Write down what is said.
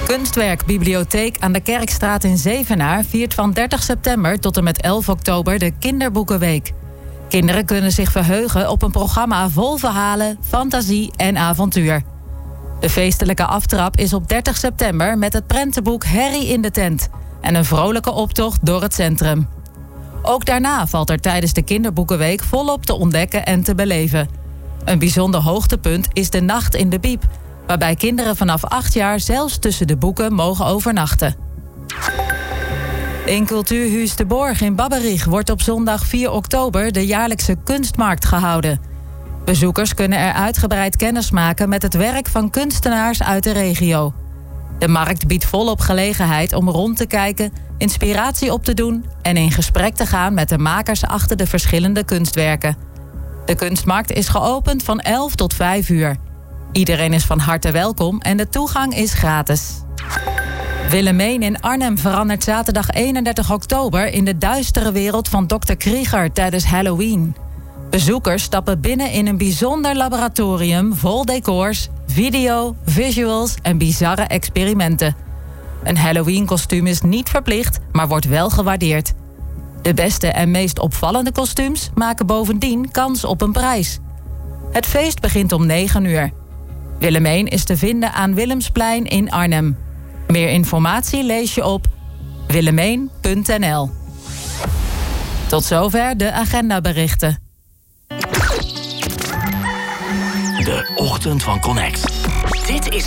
Kunstwerkbibliotheek aan de Kerkstraat in Zevenaar viert van 30 september tot en met 11 oktober de Kinderboekenweek. Kinderen kunnen zich verheugen op een programma vol verhalen, fantasie en avontuur. De feestelijke aftrap is op 30 september met het prentenboek Harry in de tent en een vrolijke optocht door het centrum. Ook daarna valt er tijdens de Kinderboekenweek volop te ontdekken en te beleven. Een bijzonder hoogtepunt is de Nacht in de Biep, waarbij kinderen vanaf 8 jaar zelfs tussen de boeken mogen overnachten. In Cultuurhuis de Borg in Babberich wordt op zondag 4 oktober de jaarlijkse kunstmarkt gehouden. Bezoekers kunnen er uitgebreid kennis maken met het werk van kunstenaars uit de regio. De markt biedt volop gelegenheid om rond te kijken, inspiratie op te doen en in gesprek te gaan met de makers achter de verschillende kunstwerken. De kunstmarkt is geopend van 11 tot 5 uur. Iedereen is van harte welkom en de toegang is gratis. Willemijn in Arnhem verandert zaterdag 31 oktober in de duistere wereld van Dr. Krieger tijdens Halloween. Bezoekers stappen binnen in een bijzonder laboratorium vol decors, video, visuals en bizarre experimenten. Een Halloween-kostuum is niet verplicht, maar wordt wel gewaardeerd. De beste en meest opvallende kostuums maken bovendien kans op een prijs. Het feest begint om 9 uur. Willemijn is te vinden aan Willemsplein in Arnhem. Meer informatie lees je op willemijn.nl. Tot zover de agendaberichten. De ochtend van Connect. Dit is